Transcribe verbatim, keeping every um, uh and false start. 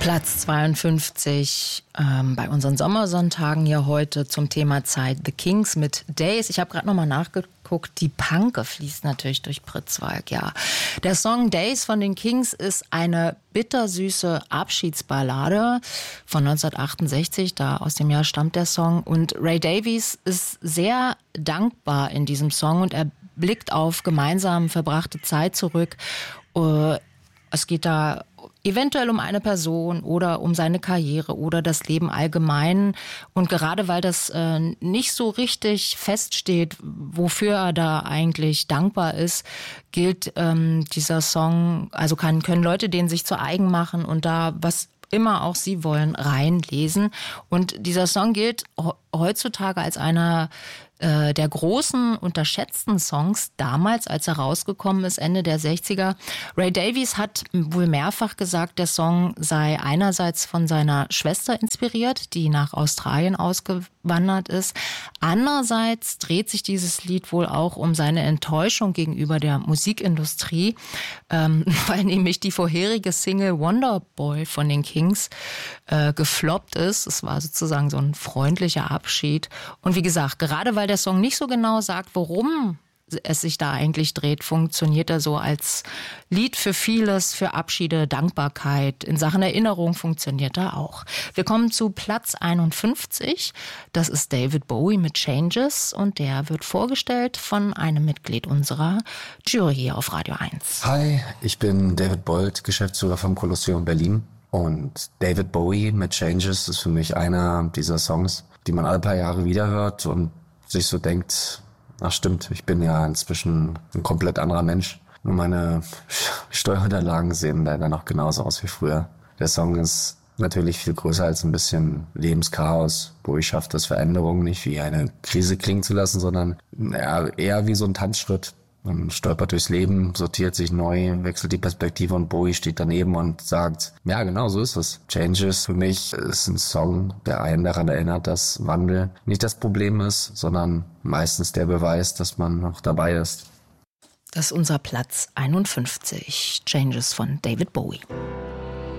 Platz zweiundfünfzig ähm, bei unseren Sommersonntagen hier heute zum Thema Zeit. The Kings mit Days. Ich habe gerade nochmal nachgeguckt. Die Panke fließt natürlich durch Pritzwalk, ja. Der Song Days von den Kings ist eine bittersüße Abschiedsballade von neunzehnhundertachtundsechzig. Da aus dem Jahr stammt der Song. Und Ray Davies ist sehr dankbar in diesem Song und er blickt auf gemeinsam verbrachte Zeit zurück. Uh, es geht da eventuell um eine Person oder um seine Karriere oder das Leben allgemein. Und gerade weil das äh, nicht so richtig feststeht, wofür er da eigentlich dankbar ist, gilt ähm, dieser Song, also kann, können Leute den sich zu eigen machen und da was immer auch sie wollen, reinlesen. Und dieser Song gilt heutzutage als einer äh, der großen, unterschätzten Songs damals, als er rausgekommen ist, Ende der sechziger. Ray Davies hat wohl mehrfach gesagt, der Song sei einerseits von seiner Schwester inspiriert, die nach Australien ausgewandert ist. Andererseits dreht sich dieses Lied wohl auch um seine Enttäuschung gegenüber der Musikindustrie, ähm, weil nämlich die vorherige Single Wonderboy von den Kings äh, gefloppt ist. Es war sozusagen so ein freundlicher Abschied. Und wie gesagt, gerade weil der Song nicht so genau sagt, worum es sich da eigentlich dreht, funktioniert er so als Lied für vieles, für Abschiede, Dankbarkeit. In Sachen Erinnerung funktioniert er auch. Wir kommen zu Platz einundfünfzig. Das ist David Bowie mit Changes und der wird vorgestellt von einem Mitglied unserer Jury hier auf Radio eins. Hi, ich bin David Bold, Geschäftsführer vom Kolosseum Berlin. Und David Bowie mit Changes ist für mich einer dieser Songs, die man alle paar Jahre wieder hört und sich so denkt, ach stimmt, ich bin ja inzwischen ein komplett anderer Mensch. Nur meine Steuerunterlagen sehen leider noch genauso aus wie früher. Der Song ist natürlich viel größer als ein bisschen Lebenschaos. Bowie schafft das, Veränderungen nicht wie eine Krise klingen zu lassen, sondern eher, eher wie so ein Tanzschritt. Man stolpert durchs Leben, sortiert sich neu, wechselt die Perspektive und Bowie steht daneben und sagt, ja genau, so ist es. Changes für mich ist ein Song, der einen daran erinnert, dass Wandel nicht das Problem ist, sondern meistens der Beweis, dass man noch dabei ist. Das ist unser Platz einundfünfzig, Changes von David Bowie.